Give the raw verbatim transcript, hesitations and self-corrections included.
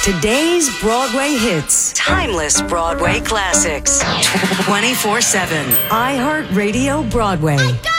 Today's Broadway hits. Timeless Broadway classics. twenty-four seven. iHeartRadio Broadway.